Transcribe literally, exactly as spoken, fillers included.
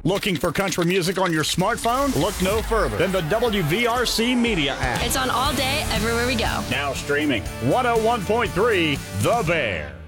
Looking for country music on your smartphone? Look no further than the W V R C Media app. It's on all day, everywhere we go. Now streaming one oh one point three The Bear.